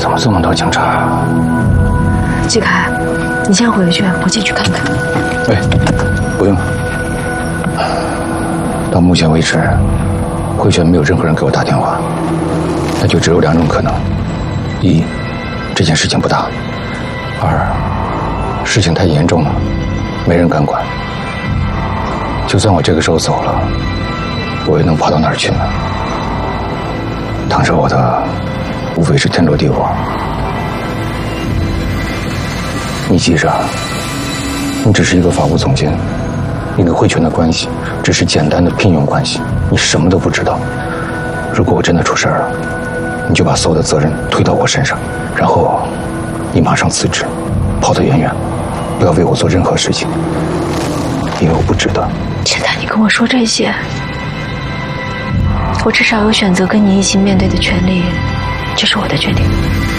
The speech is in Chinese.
怎么这么多警察？ 季凯，你先回去，我进去看看。 哎，不用。到目前为止，汇泉没有任何人给我打电话，那就只有2种可能：一，这件事情不大；二，事情太严重了，没人敢管。就算我这个时候走了，我又能跑到哪儿去呢？当着我的，无非是天罗地网。你记着，你只是一个法务总监，你跟汇泉的关系只是简单的聘用关系，你什么都不知道。如果我真的出事了，你就把所有的责任推到我身上，然后你马上辞职，跑得远远，不要为我做任何事情，因为我不值得。 现在你跟我说这些，我至少有选择跟你一起面对的权利，这是我的决定。